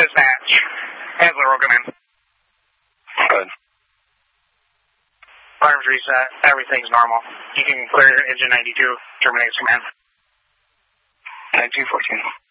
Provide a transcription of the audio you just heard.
dispatch. Hensler, welcome in. Good. Alarms reset. Everything's normal. You can clear engine 92. Terminates command. 9214.